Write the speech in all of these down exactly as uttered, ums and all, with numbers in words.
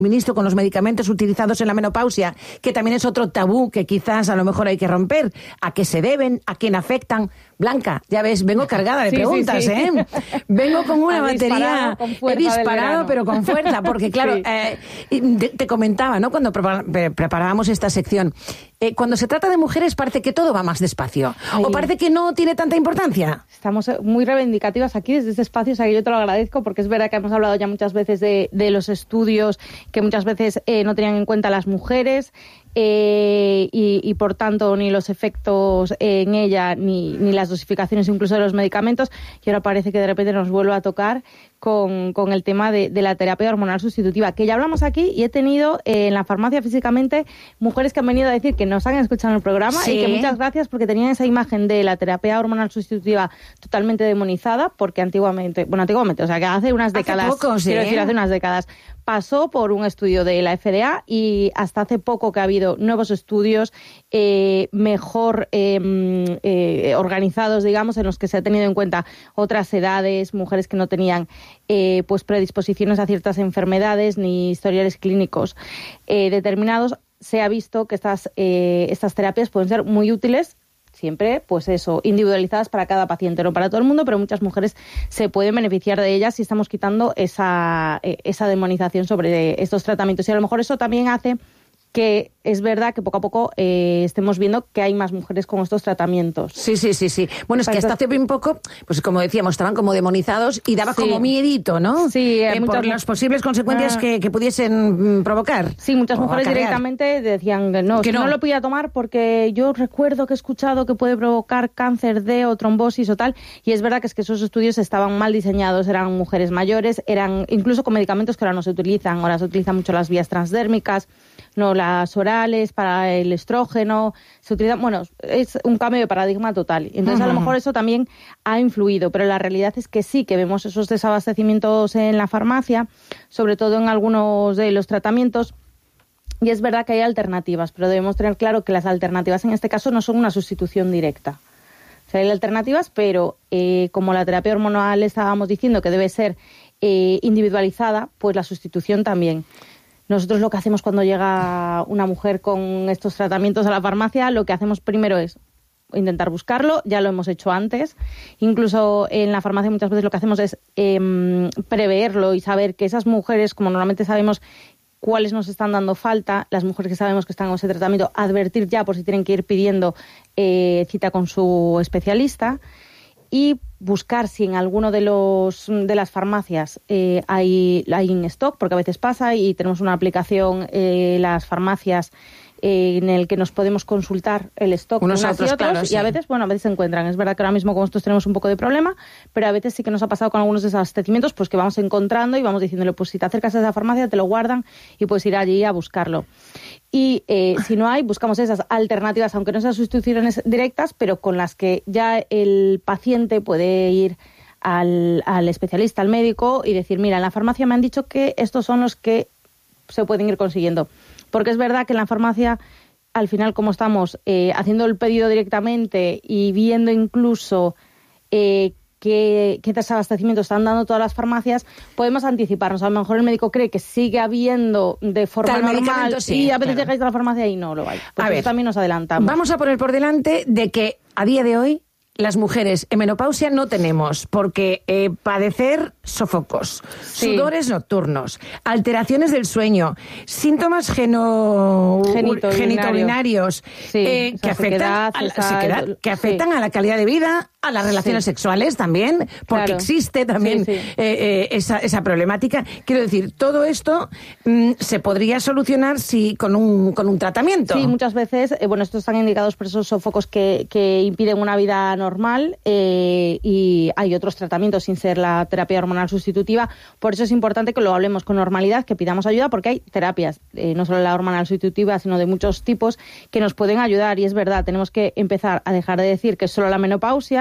ministro con los medicamentos utilizados en la menopausia, que también es otro tabú que quizás a lo mejor hay que romper. ¿A qué se deben? ¿A quién afectan? Blanca, ya ves, vengo cargada de sí, preguntas, sí, sí. ¿eh? Vengo con una Has batería, he disparado pero con fuerza, porque claro, sí. eh, te, te comentaba, ¿no? Cuando prepara, preparábamos esta sección, eh, cuando se trata de mujeres parece que todo va más despacio, Ay. o parece que no tiene tanta importancia. Estamos muy reivindicativas aquí desde este espacio, o sea, que yo te lo agradezco, porque es verdad que hemos hablado ya muchas veces de, de los estudios que muchas veces eh, no tenían en cuenta a las mujeres. Eh, y, y por tanto ni los efectos eh, en ella ni, ni las dosificaciones incluso de los medicamentos, y ahora parece que de repente nos vuelve a tocar con, con el tema de, de la terapia hormonal sustitutiva, que ya hablamos aquí, y he tenido eh, en la farmacia físicamente mujeres que han venido a decir que nos han escuchado en el programa, sí. y que muchas gracias, porque tenían esa imagen de la terapia hormonal sustitutiva totalmente demonizada, porque antiguamente, bueno antiguamente, o sea que hace unas décadas, hace poco, sí. quiero decir, hace unas décadas pasó por un estudio de la F D A, y hasta hace poco que ha habido nuevos estudios eh, mejor eh, eh, organizados, digamos, en los que se ha tenido en cuenta otras edades, mujeres que no tenían eh, pues predisposiciones a ciertas enfermedades ni historiales clínicos eh, determinados. Se ha visto que estas, eh, estas terapias pueden ser muy útiles, siempre, pues eso, individualizadas para cada paciente, no para todo el mundo, pero muchas mujeres se pueden beneficiar de ellas si estamos quitando esa, esa demonización sobre estos tratamientos. Y a lo mejor eso también hace que es verdad que poco a poco eh, estemos viendo que hay más mujeres con estos tratamientos. Sí, sí, sí, sí. Bueno, es que hasta hace bien poco, pues como decíamos, estaban como demonizados y daba sí. como miedito, ¿no? Sí. Eh, muchas... Por las posibles consecuencias ah. que, que pudiesen mm, provocar. Sí, muchas mujeres acarrear. directamente decían que no, que no. no lo podía tomar porque yo recuerdo que he escuchado que puede provocar cáncer de o trombosis o tal, y es verdad que es que esos estudios estaban mal diseñados, eran mujeres mayores, eran incluso con medicamentos que ahora no se utilizan, ahora se utilizan mucho las vías transdérmicas, no las orales para el estrógeno, se utilizan, bueno, es un cambio de paradigma total. Entonces uh-huh. a lo mejor eso también ha influido, pero la realidad es que sí que vemos esos desabastecimientos en la farmacia, sobre todo en algunos de los tratamientos. Y es verdad que hay alternativas, pero debemos tener claro que las alternativas en este caso no son una sustitución directa. O sea, hay alternativas, pero eh, como la terapia hormonal estábamos diciendo que debe ser eh, individualizada, pues la sustitución también. Nosotros lo que hacemos cuando llega una mujer con estos tratamientos a la farmacia, lo que hacemos primero es intentar buscarlo, ya lo hemos hecho antes. Incluso en la farmacia muchas veces lo que hacemos es eh, preverlo y saber que esas mujeres, como normalmente sabemos cuáles nos están dando falta, las mujeres que sabemos que están con ese tratamiento, advertir ya por si tienen que ir pidiendo eh, cita con su especialista, y buscar si en alguno de los de las farmacias eh, hay, hay en stock, porque a veces pasa y tenemos una aplicación eh, las farmacias eh, en el que nos podemos consultar el stock unos unas otros, y otros, claro, sí. y a veces, bueno, a veces se encuentran. Es verdad que ahora mismo con nosotros tenemos un poco de problema, pero a veces sí que nos ha pasado con algunos desabastecimientos, pues que vamos encontrando y vamos diciéndole, pues si te acercas a esa farmacia te lo guardan y puedes ir allí a buscarlo. Y eh, si no hay, buscamos esas alternativas, aunque no sean sustituciones directas, pero con las que ya el paciente puede ir al, al especialista, al médico, y decir, mira, en la farmacia me han dicho que estos son los que se pueden ir consiguiendo. Porque es verdad que en la farmacia, al final, como estamos eh, haciendo el pedido directamente y viendo incluso eh, qué, qué desabastecimiento están dando todas las farmacias, podemos anticiparnos. A lo mejor el médico cree que sigue habiendo de forma Tal normal sí, y a veces claro. llegáis a la farmacia y no lo hay. Pues a ver, también nos adelantamos. Vamos a poner por delante de que a día de hoy las mujeres en menopausia no tenemos, porque eh, padecer sofocos, sí. sudores nocturnos, alteraciones del sueño, síntomas geno... genitourinarios sí, eh, que, afectan a la, esa... sequedad, que afectan sí. a la calidad de vida, a las relaciones sí. sexuales también, porque claro. existe también sí, sí. Eh, eh, esa, esa problemática. Quiero decir, todo esto mm, se podría solucionar si con un, con un tratamiento. Sí, muchas veces, eh, bueno, estos están indicados por esos sofocos que, que impiden una vida normal eh, y hay otros tratamientos sin ser la terapia hormonal sustitutiva. Por eso es importante que lo hablemos con normalidad, que pidamos ayuda, porque hay terapias, eh, no solo la hormonal sustitutiva, sino de muchos tipos que nos pueden ayudar. Y es verdad, tenemos que empezar a dejar de decir que es solo la menopausia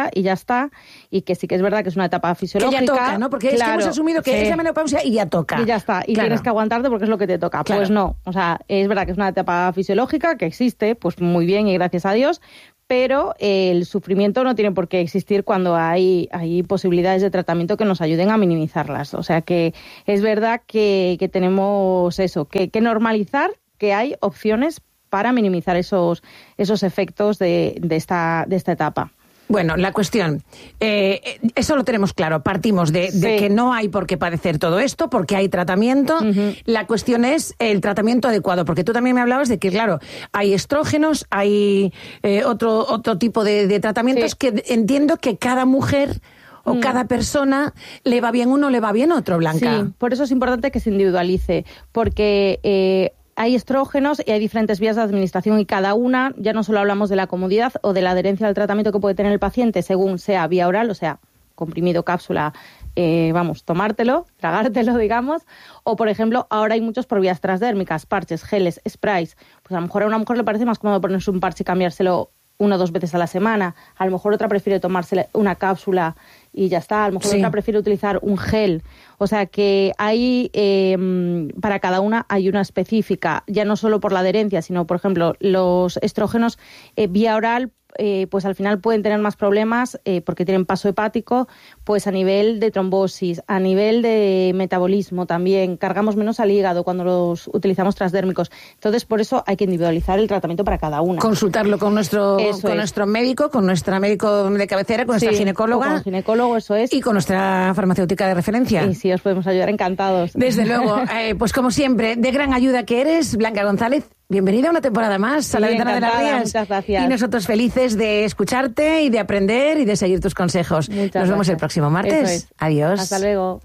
y ya está, y que sí que es verdad que es una etapa fisiológica. Que ya toca, ¿no? Porque claro, es que hemos asumido que sí. es la menopausia y ya toca. Y ya está, y claro. tienes que aguantarte porque es lo que te toca. Claro. Pues no, o sea, es verdad que es una etapa fisiológica que existe, pues muy bien y gracias a Dios, pero el sufrimiento no tiene por qué existir cuando hay, hay posibilidades de tratamiento que nos ayuden a minimizarlas. O sea que es verdad que, que tenemos eso, que, que normalizar que hay opciones para minimizar esos, esos efectos de, de, esta, de esta etapa. Bueno, la cuestión, eh, eso lo tenemos claro, partimos de, de sí. que no hay por qué padecer todo esto, porque hay tratamiento. Uh-huh. La cuestión es el tratamiento adecuado, porque tú también me hablabas de que, claro, hay estrógenos, hay eh, otro, otro tipo de, de tratamientos sí. que entiendo que cada mujer o mm. cada persona le va bien uno, le va bien otro, Blanca. Sí, por eso es importante que se individualice, porque Eh, hay estrógenos y hay diferentes vías de administración y cada una, ya no solo hablamos de la comodidad o de la adherencia al tratamiento que puede tener el paciente según sea vía oral, o sea, comprimido, cápsula, eh, vamos, tomártelo, tragártelo, digamos, o por ejemplo, ahora hay muchos por vías transdérmicas, parches, geles, sprays, pues a lo mejor a una mujer le parece más cómodo ponerse un parche y cambiárselo una o dos veces a la semana, a lo mejor otra prefiere tomarse una cápsula y ya está, a lo mejor sí. otra prefiere utilizar un gel, o sea que hay, eh, para cada una hay una específica, ya no solo por la adherencia, sino por ejemplo los estrógenos eh, vía oral, eh, pues al final pueden tener más problemas eh, porque tienen paso hepático, pues a nivel de trombosis, a nivel de metabolismo también, cargamos menos al hígado cuando los utilizamos transdérmicos. Entonces, por eso hay que individualizar el tratamiento para cada una. Consultarlo con nuestro con es. nuestro médico, con nuestra médico de cabecera, con sí, nuestra ginecóloga. Con el ginecólogo, eso es. Y con nuestra farmacéutica de referencia. Y sí, os podemos ayudar, encantados. Desde luego, eh, pues como siempre, de gran ayuda que eres, Blanca González. Bienvenida a una temporada más a sí, La Ventana de las Rías. Muchas gracias. Y nosotros felices de escucharte y de aprender y de seguir tus consejos. Muchas Nos vemos gracias. el próximo martes. Es. Adiós. Hasta luego.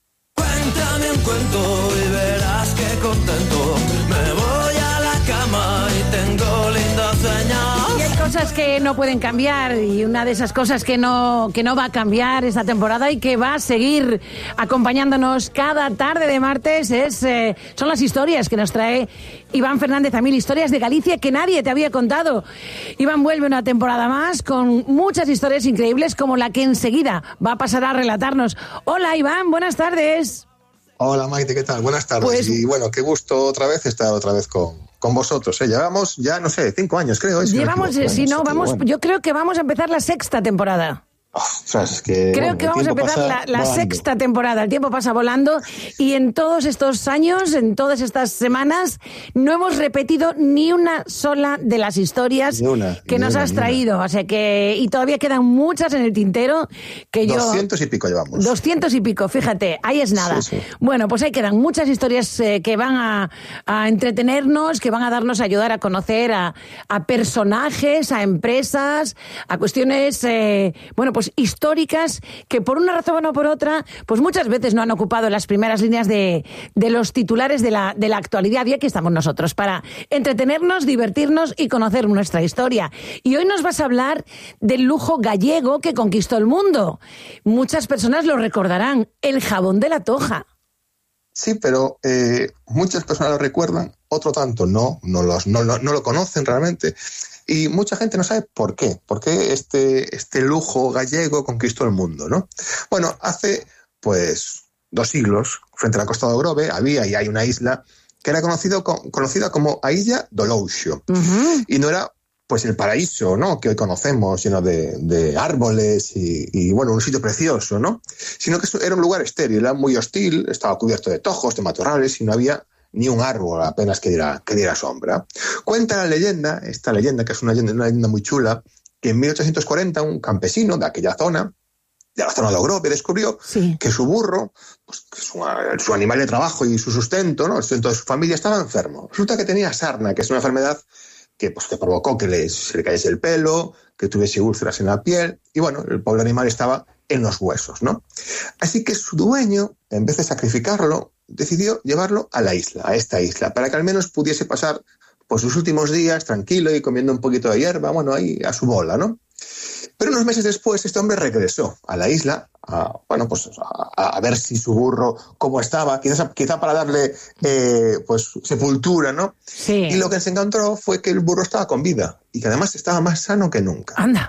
Cuéntame un cuento y verás que contento. Me voy a la cama y tengo lindos sueños. Y hay cosas que no pueden cambiar y una de esas cosas que no, que no va a cambiar esta temporada y que va a seguir acompañándonos cada tarde de martes es, eh, son las historias que nos trae Iván Fernández a Mil, historias de Galicia que nadie te había contado. Iván vuelve una temporada más con muchas historias increíbles como la que enseguida va a pasar a relatarnos. Hola Iván, buenas tardes. Hola Maite, ¿qué tal? Buenas tardes. Pues, y bueno, qué gusto otra vez estar otra vez con, con vosotros. ¿eh? Llevamos ya, no sé, cinco años creo. Si Llevamos, no si no, vamos, bueno. yo creo que vamos a empezar la sexta temporada. Oh, o sea, es que, Creo bueno, que vamos a empezar la, la sexta temporada. El tiempo pasa volando y en todos estos años, en todas estas semanas, no hemos repetido ni una sola de las historias una, que nos una, has traído. O sea que, y todavía quedan muchas en el tintero que yo... Doscientos y pico llevamos. Doscientos y pico, fíjate, ahí es nada. Sí, sí. Bueno, pues ahí quedan muchas historias eh, que van a, a entretenernos, que van a darnos a ayudar a conocer a, a personajes, a empresas, a cuestiones, eh, bueno, pues históricas que por una razón o por otra, pues muchas veces no han ocupado las primeras líneas de, de los titulares de la, de la actualidad. Y aquí estamos nosotros para entretenernos, divertirnos y conocer nuestra historia. Y hoy nos vas a hablar del lujo gallego que conquistó el mundo. Muchas personas lo recordarán, el jabón de la Toja. Sí, pero eh, muchas personas lo recuerdan, otro tanto no, no, los, no, no, no lo conocen realmente. Y mucha gente no sabe por qué, por qué este, este lujo gallego conquistó el mundo, ¿no? Bueno, hace pues dos siglos, frente a la costa do Grove, había y hay una isla que era conocido, conocida como a Illa do Louxo. Uh-huh. Y no era pues el paraíso, ¿no?, que hoy conocemos, lleno de, de árboles y, y, bueno, un sitio precioso, ¿no? Sino que era un lugar estéril, era muy hostil, estaba cubierto de tojos, de matorrales y no había ni un árbol apenas que diera, que diera sombra. Cuenta la leyenda, esta leyenda, que es una leyenda, una leyenda muy chula, que en mil ochocientos cuarenta un campesino de aquella zona, de la zona de Ogrove, descubrió sí. que su burro, pues, que su, su animal de trabajo y su sustento, ¿no?, el sustento de su familia, estaba enfermo. Resulta que tenía sarna, que es una enfermedad que, pues, que provocó que le, se le cayese el pelo, que tuviese úlceras en la piel, y bueno, el pobre animal estaba en los huesos, ¿no? Así que su dueño, en vez de sacrificarlo, decidió llevarlo a la isla, a esta isla, para que al menos pudiese pasar pues, sus últimos días tranquilo y comiendo un poquito de hierba, bueno, ahí a su bola, ¿no? Pero unos meses después este hombre regresó a la isla, a, bueno, pues a, a ver si su burro cómo estaba, quizás quizá para darle eh, pues sepultura, ¿no? Sí. Y lo que se encontró fue que el burro estaba con vida y que además estaba más sano que nunca. Anda.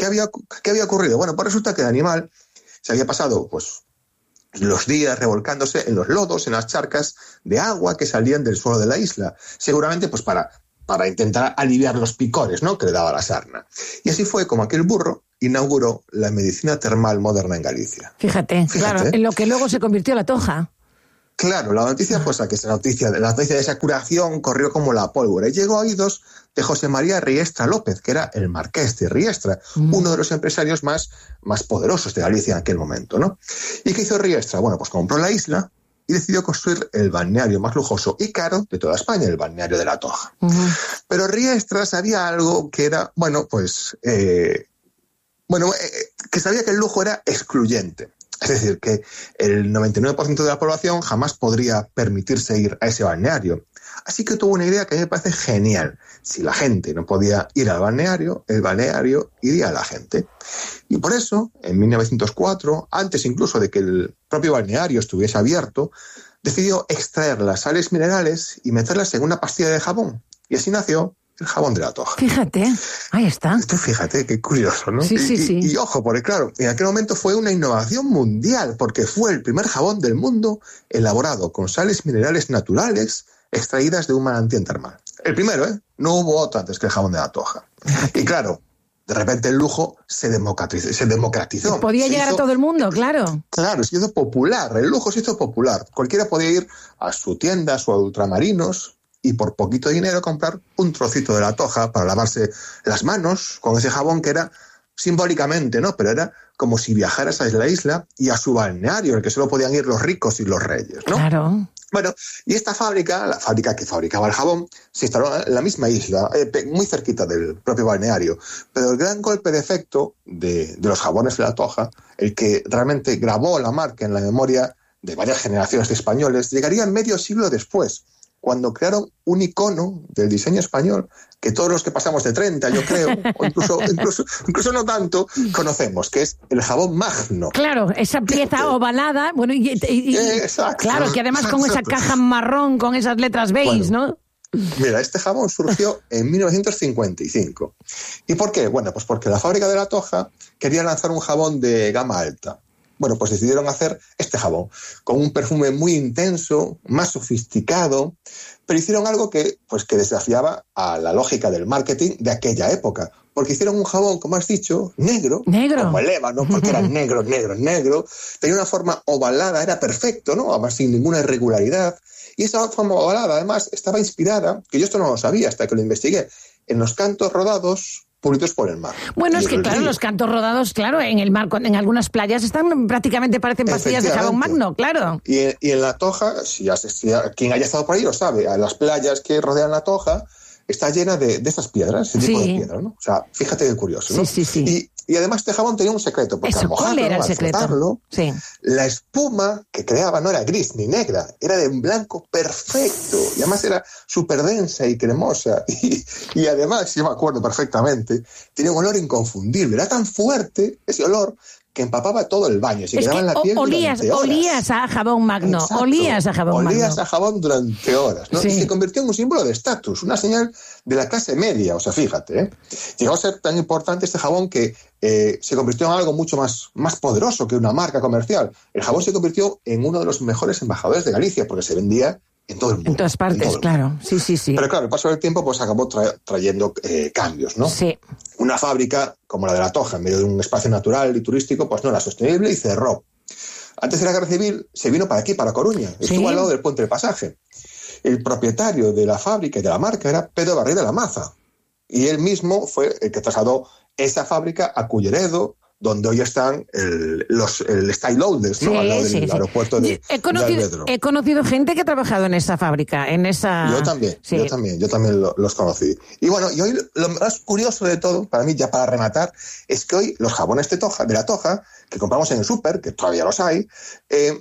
¿qué había, qué había ocurrido? Bueno, pues resulta que el animal se había pasado, pues, los días revolcándose en los lodos, en las charcas de agua que salían del suelo de la isla, seguramente pues para, para intentar aliviar los picores, ¿no?, que le daba la sarna. Y así fue como aquel burro inauguró la medicina termal moderna en Galicia. Fíjate, Fíjate. claro, en lo que luego se convirtió la toja. Claro, la noticia, pues, a que esa noticia, la noticia de esa curación corrió como la pólvora y llegó a oídos de José María Riestra López, que era el marqués de Riestra, mm. uno de los empresarios más, más poderosos de Galicia en aquel momento, ¿no? ¿Y qué hizo Riestra? Bueno, pues compró la isla y decidió construir el balneario más lujoso y caro de toda España, el balneario de La Toja. Mm. Pero Riestra sabía algo que era, bueno, pues, eh, bueno, eh, que sabía que el lujo era excluyente. Es decir, que el noventa y nueve por ciento de la población jamás podría permitirse ir a ese balneario. Así que tuvo una idea que a mí me parece genial. Si la gente no podía ir al balneario, el balneario iría a la gente. Y por eso, en mil novecientos cuatro, antes incluso de que el propio balneario estuviese abierto, decidió extraer las sales minerales y meterlas en una pastilla de jabón. Y así nació el jabón de La Toja. Fíjate, ahí está. Esto, fíjate, qué curioso, ¿no? Sí, sí, y, sí. Y, y ojo, porque claro, en aquel momento fue una innovación mundial, porque fue el primer jabón del mundo elaborado con sales minerales naturales extraídas de un manantial termal. El primero, ¿eh? No hubo otro antes que el jabón de La Toja. Y claro, de repente el lujo se democratizó. Se democratizó. Podía se llegar hizo, a todo el mundo, claro. Claro, se hizo popular. El lujo se hizo popular. Cualquiera podía ir a su tienda, a su ultramarinos, y por poquito dinero comprar un trocito de La Toja para lavarse las manos con ese jabón que era simbólicamente, ¿no? Pero era como si viajaras a la isla y a su balneario, en el que solo podían ir los ricos y los reyes, ¿no? Claro. Bueno, y esta fábrica, la fábrica que fabricaba el jabón, se instaló en la misma isla, eh, muy cerquita del propio balneario. Pero el gran golpe de efecto de, de los jabones de La Toja, el que realmente grabó la marca en la memoria de varias generaciones de españoles, llegaría medio siglo después, cuando crearon un icono del diseño español que todos los que pasamos de treinta, yo creo, o incluso, incluso, incluso no tanto, conocemos, que es el jabón Magno. Claro, esa pieza ovalada, bueno, y, y, y Exacto. claro, que además con esa caja marrón, con esas letras beige, bueno, ¿no? Mira, este jabón surgió en mil novecientos cincuenta y cinco. ¿Y por qué? Bueno, pues porque la fábrica de La Toja quería lanzar un jabón de gama alta. Bueno, pues decidieron hacer este jabón con un perfume muy intenso, más sofisticado, pero hicieron algo que, pues, que desafiaba a la lógica del marketing de aquella época, porque hicieron un jabón, como has dicho, negro, negro. como el ébano, porque era negro, negro, negro, tenía una forma ovalada, era perfecto, ¿no? Además, sin ninguna irregularidad, y esa forma ovalada, además, estaba inspirada, que yo esto no lo sabía hasta que lo investigué, en los cantos rodados pulidos por el mar. Bueno, es que claro, río. Los cantos rodados, claro, en el mar, en algunas playas están prácticamente parecen pastillas de jabón Magno, claro. Y, y en La Toja, si, ya, si ya, quien haya estado por ahí lo sabe, a las playas que rodean La Toja está llena de, de estas piedras, ese tipo sí. de piedras, ¿no? O sea, fíjate qué curioso, ¿no? Sí, sí, sí. Y, y además este jabón tenía un secreto, porque Eso, al mojarlo, ¿cuál era el al secreto? frotarlo, sí. la espuma que creaba no era gris ni negra, era de un blanco perfecto, y además era súper densa y cremosa, y, y además, yo me acuerdo perfectamente, tenía un olor inconfundible, era tan fuerte ese olor que empapaba todo el baño, se es quedaba que en la piel olías, durante horas. Olías a jabón Magno, Exacto. olías a jabón olías Magno. a jabón durante horas, ¿no? Sí. Y se convirtió en un símbolo de estatus, una señal de la clase media, o sea, fíjate, ¿eh? Llegó a ser tan importante este jabón que eh, se convirtió en algo mucho más, más poderoso que una marca comercial. El jabón se convirtió en uno de los mejores embajadores de Galicia, porque se vendía en todo el mundo. En todas partes, todo claro. Sí, sí, sí. Pero claro, el paso del tiempo pues acabó tra- trayendo eh, cambios, ¿no? Sí. Una fábrica como la de La Toja, en medio de un espacio natural y turístico, pues no era sostenible y cerró. Antes de la Guerra Civil se vino para aquí, para Coruña. ¿Sí? Estuvo al lado del Puente del Pasaje. El propietario de la fábrica y de la marca era Pedro Barril de la Maza. Y él mismo fue el que trasladó esa fábrica a Culleredo, donde hoy están el, los el Style Loaders, ¿no? Sí, al lado sí, del sí. aeropuerto de, he conocido, de Alvedro. He conocido gente que ha trabajado en esa fábrica, en esa... Yo también, sí. yo también, yo también lo, los conocí. Y bueno, y hoy lo más curioso de todo, para mí, ya para rematar, es que hoy los jabones de, toja, de La Toja, que compramos en el súper, que todavía los hay, eh,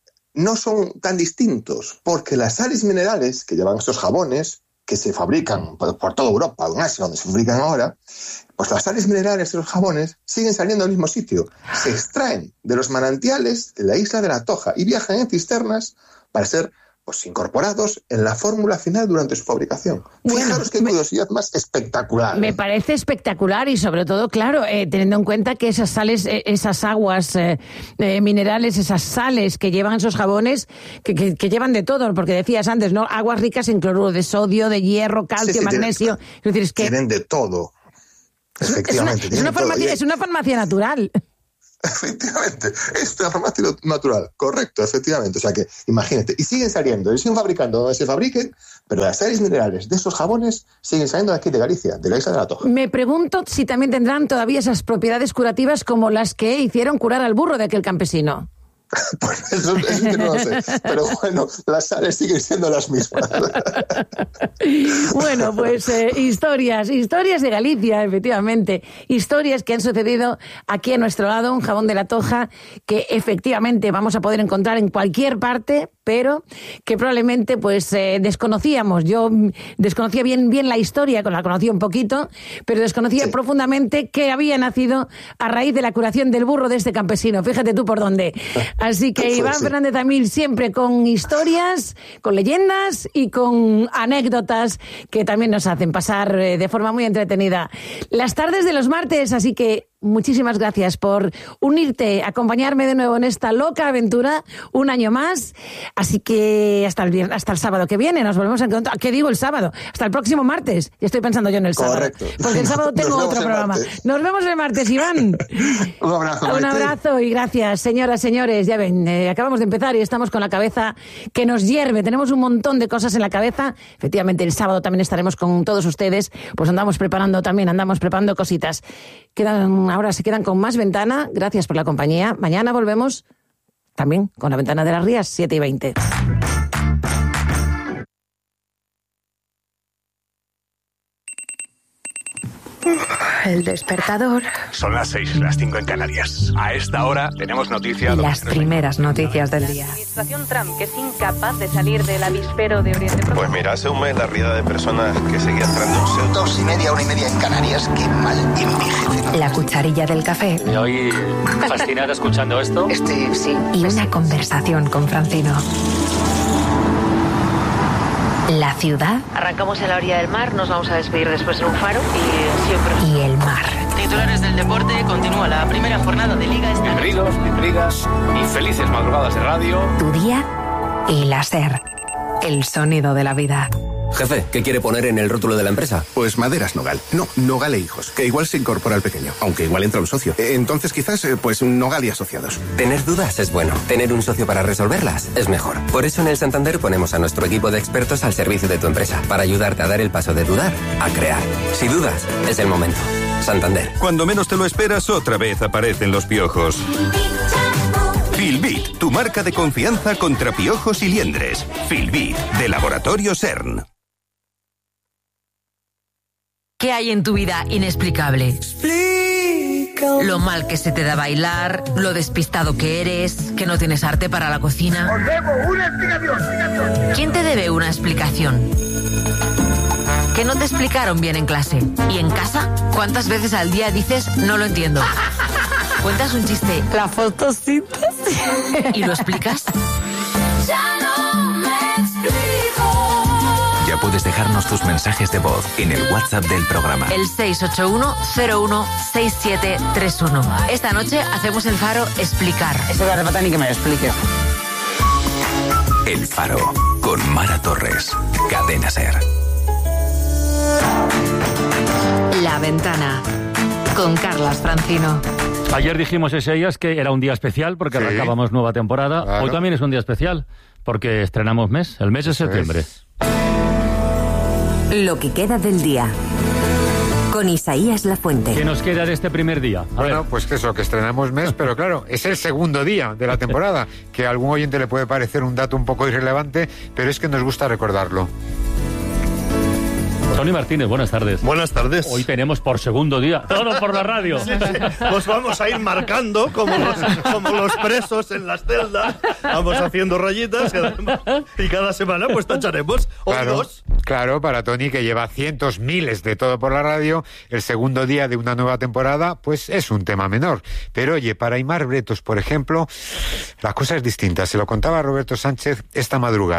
no son tan distintos, porque las sales minerales que llevan estos jabones, que se fabrican por, por toda Europa, en Asia, donde se fabrican ahora, pues las sales minerales de los jabones siguen saliendo del mismo sitio. Se extraen de los manantiales de la isla de La Toja y viajan en cisternas para ser pues incorporados en la fórmula final durante su fabricación. Bueno, Fijaros qué me, curiosidad más espectacular. Me ¿eh? parece espectacular y sobre todo, claro, eh, teniendo en cuenta que esas sales, eh, esas aguas eh, eh, minerales, esas sales que llevan esos jabones, que, que, que llevan de todo, porque decías antes, ¿no? Aguas ricas en cloruro de sodio, de hierro, calcio, sí, sí, magnesio. Tienen, es decir, es que tienen de todo. Efectivamente. Es una, es una, farmacia, todo. Es una farmacia natural. Efectivamente, es una farmacia natural, correcto, efectivamente. O sea que, imagínate, y siguen saliendo, y siguen fabricando donde se fabriquen, pero las sales minerales de esos jabones siguen saliendo de aquí de Galicia, de la isla de la Toja. Me pregunto si también tendrán todavía esas propiedades curativas como las que hicieron curar al burro de aquel campesino. Pues eso, eso que no lo sé, pero bueno, las sales siguen siendo las mismas. Bueno, pues eh, historias, historias de Galicia, efectivamente, historias que han sucedido aquí a nuestro lado, un jabón de la Toja que efectivamente vamos a poder encontrar en cualquier parte, pero que probablemente pues eh, desconocíamos. Yo desconocía bien, bien la historia, la conocía un poquito, pero desconocía sí. profundamente que había nacido a raíz de la curación del burro de este campesino. Fíjate tú por dónde. Así que Iván sí. Fernández Amil siempre con historias, con leyendas y con anécdotas que también nos hacen pasar eh, de forma muy entretenida las tardes de los martes, así que muchísimas gracias por unirte, acompañarme de nuevo en esta loca aventura un año más. Así que hasta el viernes, hasta el sábado que viene nos volvemos a encontrar. ¿Qué digo el sábado? Hasta el próximo martes. Ya estoy pensando yo en el Correcto. sábado. Porque el sábado tengo otro programa. Martes. Nos vemos el martes, Iván. Un abrazo. Un abrazo y gracias, señoras, señores. Ya ven, eh, acabamos de empezar y estamos con la cabeza que nos hierve. Tenemos un montón de cosas en la cabeza. Efectivamente, el sábado también estaremos con todos ustedes. Pues andamos preparando también, andamos preparando cositas. Quedan Ahora se quedan con más Ventana. Gracias por la compañía. Mañana volvemos también con la Ventana de las Rías, siete y veinte. El despertador. Son las seis, las cinco en Canarias. A esta hora tenemos noticias. Las primeras noticias del día. La administración Trump, que es incapaz de salir del avispero de Oriente Próximo. Pues mira, hace un mes la riada de personas que seguía entrando en dos y media, una y media en Canarias, qué mal envejece. La cucharilla del café. Me voy fascinada escuchando esto. Este, sí. Y una conversación con Francino. La ciudad. Arrancamos en la orilla del mar, nos vamos a despedir después en un faro y siempre. Y el mar. Titulares del deporte, continúa la primera jornada de Liga. Bienvenidos, bienvenidas y felices madrugadas de radio. Tu día y la SER. El sonido de la vida. Jefe, ¿qué quiere poner en el rótulo de la empresa? Pues Maderas Nogal. No, Nogal e Hijos, que igual se incorpora al pequeño, aunque igual entra un socio. Entonces quizás, pues Nogal y Asociados. Tener dudas es bueno. Tener un socio para resolverlas es mejor. Por eso en el Santander ponemos a nuestro equipo de expertos al servicio de tu empresa, para ayudarte a dar el paso de dudar a crear. Si dudas, es el momento. Santander. Cuando menos te lo esperas, otra vez aparecen los piojos. Filbit, tu marca de confianza contra piojos y liendres. Filbit, de Laboratorio CERN. ¿Qué hay en tu vida inexplicable? Explícame. Lo mal que se te da bailar, lo despistado que eres, que no tienes arte para la cocina. Os debo una explicación, explicación. ¿Quién te debe una explicación? Que no te explicaron bien en clase. ¿Y en casa? ¿Cuántas veces al día dices no lo entiendo? ¿Cuentas un chiste? La fotosíntesis. ¿Y lo explicas? Ya no me explico. Ya puedes dejarnos tus mensajes de voz en el WhatsApp del programa. El seis ocho uno cero uno seis siete tres uno. Esta noche hacemos el Faro Explicar. Eso no hace falta ni que me lo explique. El Faro, con Mara Torres. Cadena SER. La Ventana, con Carlas Francino. Ayer dijimos ese días que era un día especial porque sí. arrancábamos nueva temporada. Claro. Hoy también es un día especial porque estrenamos mes, el mes de septiembre. Es. Lo que queda del día. Con Isaías Lafuente. ¿Qué nos queda de este primer día? A bueno, ver. pues que eso, que estrenamos mes, pero claro, es el segundo día de la temporada, que a algún oyente le puede parecer un dato un poco irrelevante, pero es que nos gusta recordarlo. Tony Martínez, buenas tardes. Buenas tardes. Hoy tenemos por segundo día, todo por la radio. Sí, sí. Pues vamos a ir marcando como los, como los presos en las celdas. Vamos haciendo rayitas y cada semana pues tacharemos hoy claro, dos. Claro, para Tony, que lleva cientos, miles de todo por la radio, el segundo día de una nueva temporada, pues es un tema menor. Pero oye, para Aimar Bretos, por ejemplo, la cosa es distinta. Se lo contaba Roberto Sánchez esta madrugada.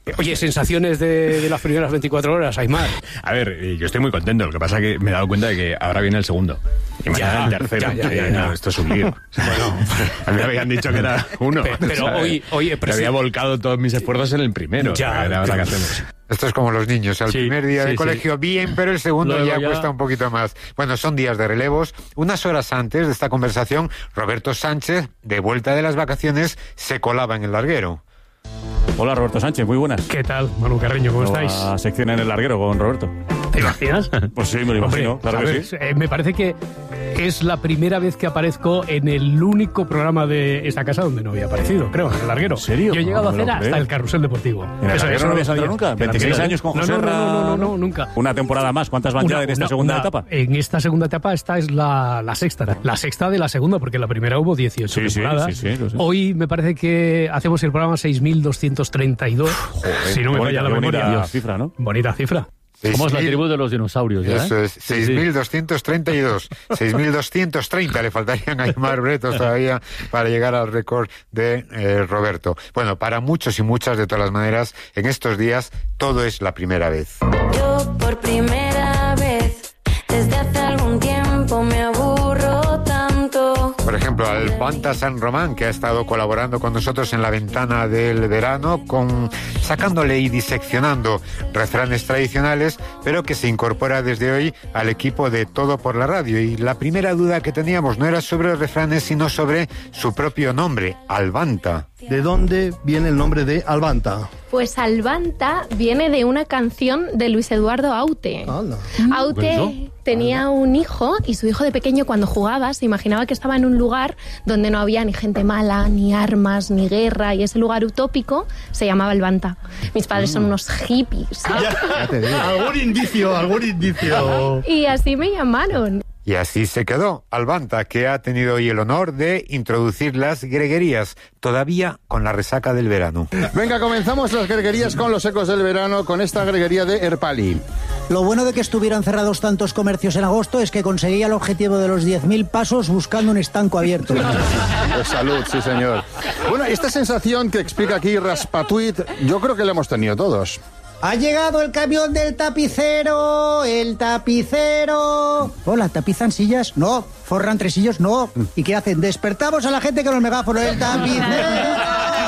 Oye, sensaciones de, de las primeras veinticuatro horas, Aimar. A ver, yo estoy muy contento. Lo que pasa es que me he dado cuenta de que ahora viene el segundo. Y mañana el tercero. Ya, ya, ya, ya. No, esto es un lío. Bueno, a mí me habían dicho que era uno. Pero, pero o sea, hoy, oye, pero me había sí. volcado todos mis esfuerzos en el primero. Ya, ahora ya. ¿qué hacemos? Esto es como los niños, el Sí, primer día sí, de sí. colegio bien, pero el segundo Luego ya, ya- cuesta un poquito más. Bueno, son días de relevos. Unas horas antes de esta conversación, Roberto Sánchez, de vuelta de las vacaciones, se colaba en el larguero. Hola, Roberto Sánchez, muy buenas. ¿Qué tal, Manu Carreño? ¿Cómo Nueva estáis? sección en el larguero con Roberto. ¿Te imaginas? Pues sí, me lo imagino, Hombre, claro que ¿sabes? sí. Eh, me parece que es la primera vez que aparezco en el único programa de esta casa donde no había aparecido, creo, en el larguero. ¿En serio? Yo he llegado No a me lo hacer hasta creo. el carrusel deportivo. ¿En el Eso- larguero eso no habías lo salido sabía. nunca? En la veintiséis primera. años con No, José no, no, Ra- no, no, no, nunca. Una temporada más, ¿cuántas van ya Una- en esta una- segunda una- etapa? En esta segunda etapa, esta es la, la sexta. La sexta de la segunda, porque en la primera hubo dieciocho Sí, sí, temporadas. sí, sí, lo sé. Hoy me parece que hacemos el programa seis mil doscientos treinta y dos. Si no me qué falla la bonita, qué memoria. bonita cifra, ¿no? Bonita cifra. Somos la tribu de los dinosaurios, ¿ya? Eso ¿eh? es, seis mil doscientos treinta y dos. seis mil doscientos treinta le faltarían a Aimar Bretos todavía para llegar al récord de eh, Roberto. Bueno, para muchos y muchas, de todas las maneras, en estos días todo es la primera vez. Yo por primera vez, desde hace algún tiempo me aburro tanto. Por ejemplo, Albanta San Román, que ha estado colaborando con nosotros en la ventana del verano, con sacándole y diseccionando refranes tradicionales, pero que se incorpora desde hoy al equipo de Todo por la Radio. Y la primera duda que teníamos no era sobre refranes, sino sobre su propio nombre, Albanta. ¿De dónde viene el nombre de Albanta? Pues Albanta viene de una canción de Luis Eduardo Aute. Anda. Aute tenía un hijo y su hijo de pequeño, cuando jugaba, se imaginaba que estaba en un lugar donde no había ni gente mala, ni armas, ni guerra, y ese lugar utópico se llamaba Albanta. Mis padres son unos hippies. Ya te digo. Algún indicio, algún indicio. Y así me llamaron. Y así se quedó Albanta, que ha tenido hoy el honor de introducir las greguerías, todavía con la resaca del verano. Venga, comenzamos las greguerías con los ecos del verano, con esta greguería de Erpali. Lo bueno de que estuvieran cerrados tantos comercios en agosto es que conseguía el objetivo de los diez mil pasos buscando un estanco abierto. Pues salud, sí señor. Bueno, esta sensación que explica aquí Raspatuit, yo creo que la hemos tenido todos. ¡Ha llegado el camión del tapicero! ¡El tapicero! Hola, ¿tapizan sillas? No. ¿Forran tresillos? No. ¿Y qué hacen? Despertamos a la gente con los megáfonos. ¡El tapicero!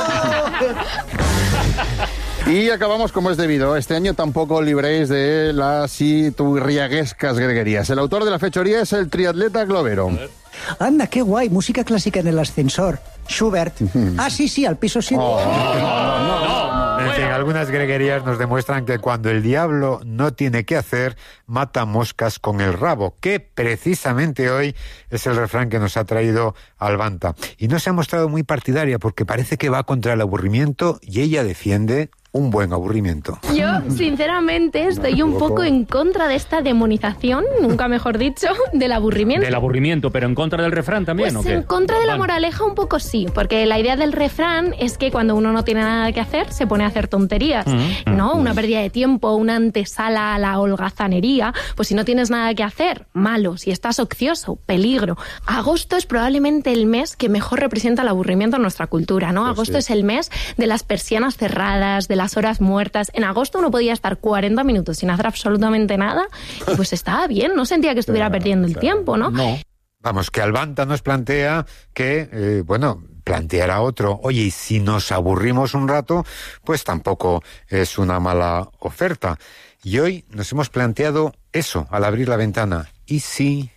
Y acabamos como es debido. Este año tampoco libréis de las iturriaguescas greguerías. El autor de la fechoría es el triatleta globero. Anda, qué guay. Música clásica en el ascensor. Schubert. Ah, sí, sí, al piso sí. Oh, no, no, no. En fin, algunas greguerías nos demuestran que cuando el diablo no tiene qué hacer, mata moscas con el rabo, que precisamente hoy es el refrán que nos ha traído Albanta. Y no se ha mostrado muy partidaria porque parece que va contra el aburrimiento y ella defiende un buen aburrimiento. Yo, sinceramente, estoy un poco en contra de esta demonización, nunca mejor dicho, del aburrimiento. Del aburrimiento, pero en contra del refrán también, Pues ¿o qué? en contra de la Vale. moraleja un poco sí, porque la idea del refrán es que cuando uno no tiene nada que hacer, se pone a hacer tonterías, Mm, ¿no? Una pérdida de tiempo, una antesala a la holgazanería. Pues si no tienes nada que hacer, malo. Si estás ocioso, peligro. Agosto es probablemente el mes que mejor representa el aburrimiento en nuestra cultura, ¿no? Pues Agosto sí. es el mes de las persianas cerradas, de las horas muertas. En agosto uno podía estar cuarenta minutos sin hacer absolutamente nada y pues estaba bien, no sentía que estuviera perdiendo el tiempo, ¿no? Vamos, que Albanta nos plantea que, eh, bueno, planteará otro. Oye, y si nos aburrimos un rato, pues tampoco es una mala oferta. Y hoy nos hemos planteado eso al abrir la ventana. ¿Y si...?